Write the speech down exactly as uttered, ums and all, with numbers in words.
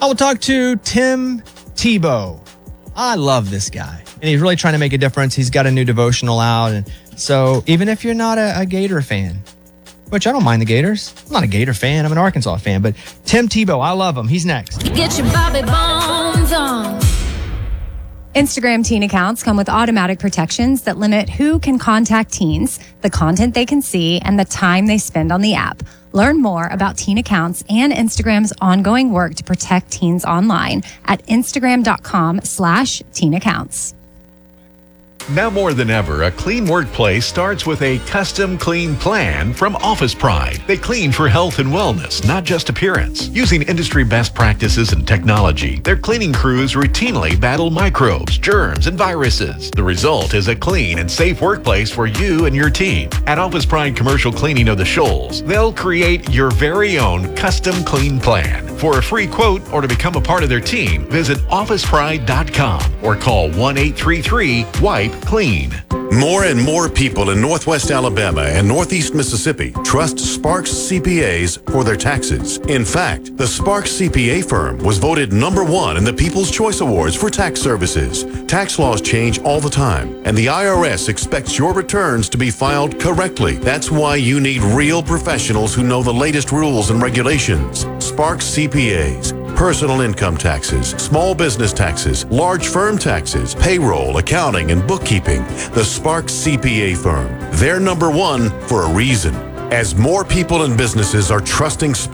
I will talk to Tim Tebow. I love this guy, and he's really trying to make a difference. He's got a new devotional out, and so even if you're not a, a Gator fan, which I don't mind the Gators. I'm not a Gator fan. I'm an Arkansas fan, but Tim Tebow, I love him. He's next. Get your Bobby Bones on. Instagram teen accounts come with automatic protections that limit who can contact teens, the content they can see, and the time they spend on the app. Learn more about teen accounts and Instagram's ongoing work to protect teens online at instagram.com slash teen accounts. Now more than ever, a clean workplace starts with a custom clean plan from Office Pride. They clean for health and wellness, not just appearance. Using industry best practices and technology, their cleaning crews routinely battle microbes, germs, and viruses. The result is a clean and safe workplace for you and your team. At Office Pride Commercial Cleaning of the Shoals, they'll create your very own custom clean plan. For a free quote or to become a part of their team, visit office pride dot com or call one eight three three wipe clean. More and more people in Northwest Alabama and Northeast Mississippi trust Sparks C P As for their taxes. In fact, the Sparks C P A firm was voted number one in the People's Choice Awards for tax services. Tax laws change all the time, and the I R S expects your returns to be filed correctly. That's why you need real professionals who know the latest rules and regulations. Sparks C P As. Personal income taxes, small business taxes, large firm taxes, payroll, accounting, and bookkeeping. The Sparks C P A firm. They're number one for a reason. As more people and businesses are trusting Sparks